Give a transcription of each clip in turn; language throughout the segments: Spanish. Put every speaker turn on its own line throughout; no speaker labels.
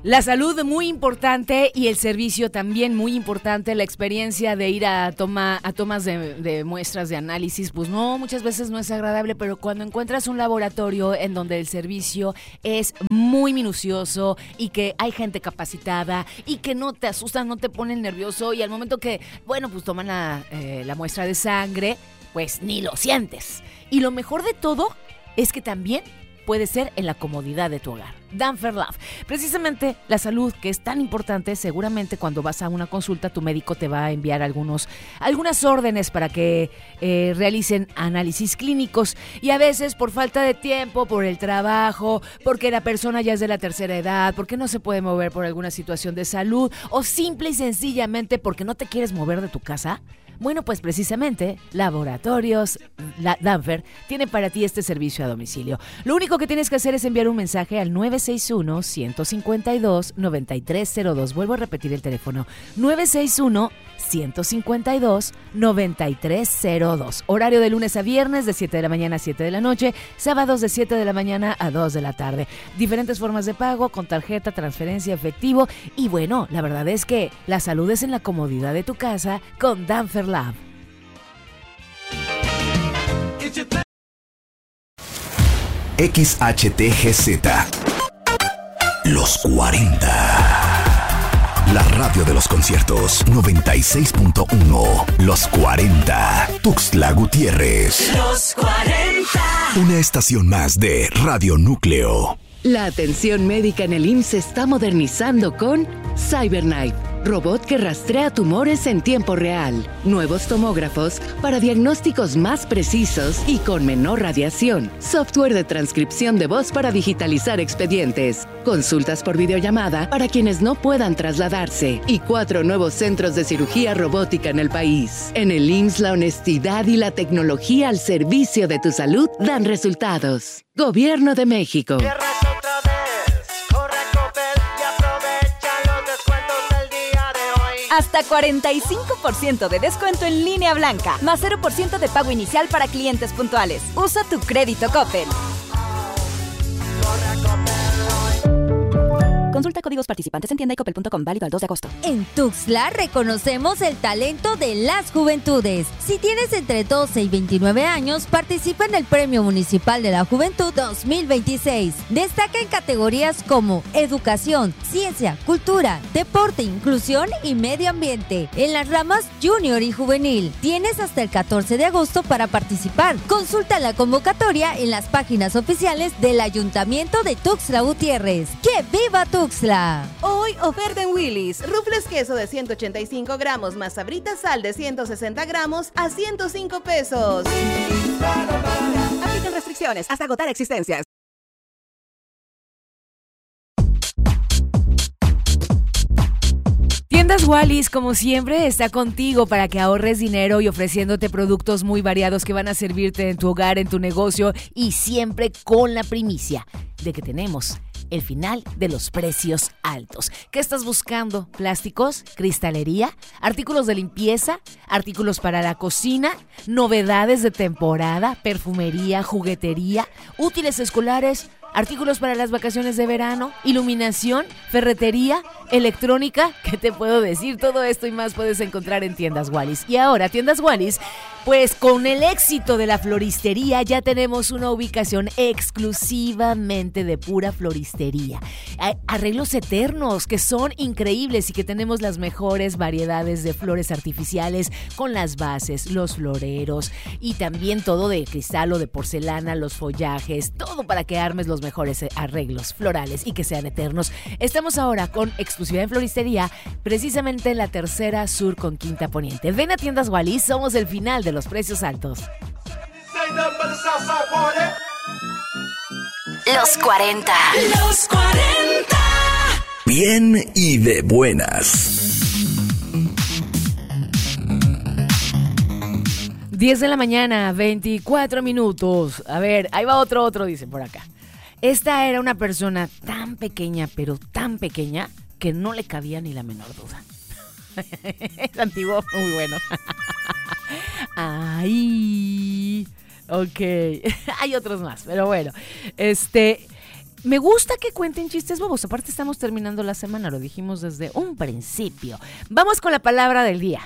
La salud muy importante y el servicio también muy importante. La experiencia de ir a tomas de muestras de análisis, pues no, muchas veces no es agradable, pero cuando encuentras un laboratorio en donde el servicio es muy minucioso y que hay gente capacitada y que no te asustan, no te ponen nervioso y al momento que, bueno, pues toman la muestra de sangre, pues ni lo sientes. Y lo mejor de todo es que también puede ser en la comodidad de tu hogar. Danfer Lab. Precisamente la salud, que es tan importante, seguramente cuando vas a una consulta tu médico te va a enviar algunas órdenes para que realicen análisis clínicos y a veces por falta de tiempo, por el trabajo, porque la persona ya es de la tercera edad, porque no se puede mover por alguna situación de salud o simple y sencillamente porque no te quieres mover de tu casa. Bueno, pues precisamente Laboratorios Danfer tiene para ti este servicio a domicilio. Lo único que tienes que hacer es enviar un mensaje al 961-152-9302. Vuelvo a repetir el teléfono, 961-152-9302. Horario de lunes a viernes de 7 de la mañana a 7 de la noche, sábados de 7 de la mañana a 2 de la tarde. Diferentes formas de pago, con tarjeta, transferencia, efectivo. Y bueno, la verdad es que la salud es en la comodidad de tu casa con Danfer Lab.
XHTGZ Los 40. La radio de los conciertos 96.1. Los 40. Tuxtla Gutiérrez.
Los 40.
Una estación más de Radio Núcleo.
La atención médica en el IMSS se está modernizando con CyberKnife, robot que rastrea tumores en tiempo real. Nuevos tomógrafos para diagnósticos más precisos y con menor radiación. Software de transcripción de voz para digitalizar expedientes. Consultas por videollamada para quienes no puedan trasladarse. Y 4 nuevos centros de cirugía robótica en el país. En el IMSS, la honestidad y la tecnología al servicio de tu salud dan resultados. Gobierno de México.
Hasta 45% de descuento en línea blanca, más 0% de pago inicial para clientes puntuales. Usa tu crédito Coppel. Consulta códigos participantes en tienda y coppel.com, válido al 2 de agosto.
En Tuxtla reconocemos el talento de las juventudes. Si tienes entre 12 y 29 años, participa en el Premio Municipal de la Juventud 2026. Destaca en categorías como educación, ciencia, cultura, deporte, inclusión y medio ambiente. En las ramas junior y juvenil. Tienes hasta el 14 de agosto para participar. Consulta la convocatoria en las páginas oficiales del Ayuntamiento de Tuxtla Gutiérrez. ¡Que viva Tuxtla!
Hoy oferta en Willy's. Rufles queso de 185 gramos más sabritas sal de 160 gramos a 105 pesos. Aplican restricciones hasta agotar existencias.
Tiendas Wallis, como siempre, está contigo para que ahorres dinero y ofreciéndote productos muy variados que van a servirte en tu hogar, en tu negocio y siempre con la primicia de que tenemos el final de los precios altos. ¿Qué estás buscando? ¿Plásticos? ¿Cristalería? ¿Artículos de limpieza? ¿Artículos para la cocina? ¿Novedades de temporada? ¿Perfumería? ¿Juguetería? ¿Útiles escolares? ¿Artículos para las vacaciones de verano? ¿Iluminación? ¿Ferretería? ¿Electrónica? ¿Qué te puedo decir? Todo esto y más puedes encontrar en Tiendas Wallis. Y ahora, Tiendas Wallis, pues con el éxito de la floristería ya tenemos una ubicación exclusivamente de pura floristería. Arreglos eternos que son increíbles y que tenemos las mejores variedades de flores artificiales con las bases, los floreros y también todo de cristal o de porcelana, los follajes, todo para que armes los mejores arreglos florales y que sean eternos. Estamos ahora con exclusividad en floristería, precisamente en la tercera sur con quinta poniente. Ven a Tiendas Wallis, somos el final de los precios altos.
Los 40. Los 40.
Bien y de buenas.
10 de la mañana, 24 minutos. A ver, ahí va otro, dicen por acá. Esta era una persona tan pequeña, pero tan pequeña, que no le cabía ni la menor duda. Es antiguo, muy bueno. Ay, ok. Hay otros más, pero bueno. Me gusta que cuenten chistes bobos. Aparte estamos terminando la semana, lo dijimos desde un principio. Vamos con la palabra del día.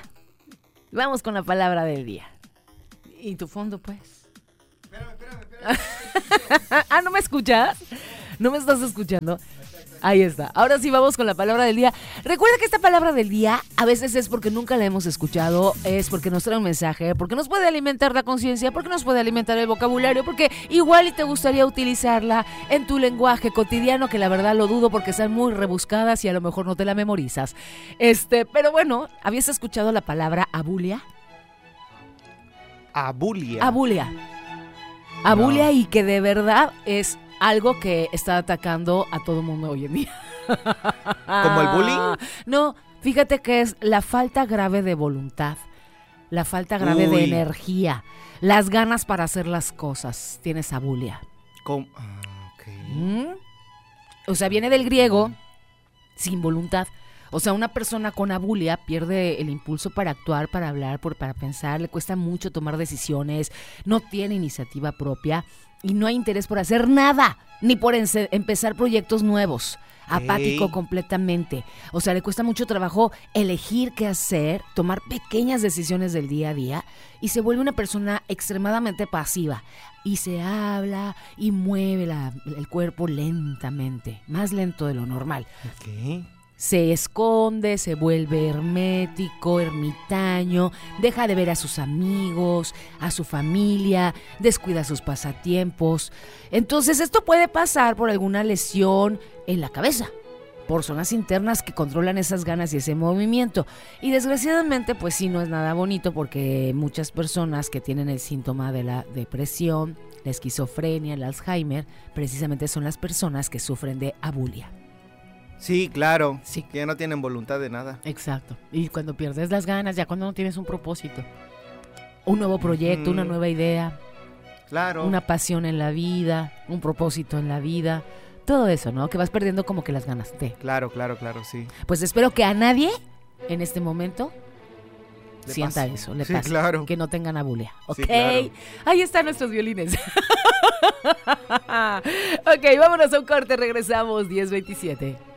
¿Y tu fondo, pues? Espérame. Ah, ¿no me escuchas? ¿No me estás escuchando? Ahí está. Ahora sí vamos con la palabra del día. Recuerda que esta palabra del día a veces es porque nunca la hemos escuchado, es porque nos trae un mensaje, porque nos puede alimentar la conciencia, porque nos puede alimentar el vocabulario, porque igual y te gustaría utilizarla en tu lenguaje cotidiano, que la verdad lo dudo porque están muy rebuscadas y a lo mejor no te la memorizas. Pero bueno, ¿habías escuchado la palabra abulia? Abulia, no. Y que de verdad es algo que está atacando a todo mundo hoy en día.
¿Como el bullying?
No, fíjate que es la falta grave de voluntad, la falta grave de energía, las ganas para hacer las cosas. Tienes abulia.
Okay.
O sea, viene del griego, sin voluntad. O sea, una persona con abulia pierde el impulso para actuar, para hablar, para pensar, le cuesta mucho tomar decisiones, no tiene iniciativa propia y no hay interés por hacer nada, ni por empezar proyectos nuevos. Apático completamente. O sea, le cuesta mucho trabajo elegir qué hacer, tomar pequeñas decisiones del día a día y se vuelve una persona extremadamente pasiva. Y se habla y mueve el cuerpo lentamente, más lento de lo normal.
Okay.
Se esconde, se vuelve hermético, ermitaño, deja de ver a sus amigos, a su familia, descuida sus pasatiempos. Entonces esto puede pasar por alguna lesión en la cabeza, por zonas internas que controlan esas ganas y ese movimiento. Y desgraciadamente pues sí, no es nada bonito porque muchas personas que tienen el síntoma de la depresión, la esquizofrenia, el Alzheimer, precisamente son las personas que sufren de abulia.
Sí, claro,
sí.
Que ya no tienen voluntad de nada.
Exacto, y cuando pierdes las ganas, ya cuando no tienes un propósito, un nuevo proyecto, una nueva idea,
claro,
una pasión en la vida, un propósito en la vida, todo eso, ¿no? Que vas perdiendo como que las ganas de.
Claro, sí.
Pues espero que a nadie en este momento
le
sienta
pase.
Eso, le
sí,
pase,
claro.
Que no tengan abulia, ¿ok?
Sí, claro.
Ahí están nuestros violines. Ok, vámonos a un corte, regresamos 10:27.